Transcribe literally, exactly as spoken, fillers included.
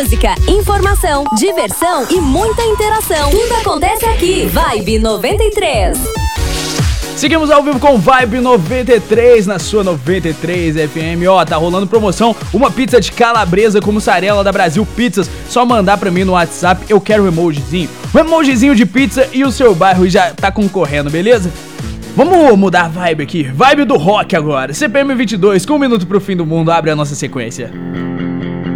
Música, informação, diversão e muita interação. Tudo acontece aqui. Vibe noventa e três. Seguimos ao vivo com Vibe noventa e três na sua noventa e três F M. Ó, tá rolando promoção, uma pizza de calabresa com mussarela da Brasil Pizzas. Só mandar pra mim no WhatsApp, eu quero um emojizinho. Um emojizinho de pizza e o seu bairro já tá concorrendo, beleza? Vamos mudar a vibe aqui, vibe do rock agora. C P M vinte e dois, com um minuto pro fim do mundo, abre a nossa sequência.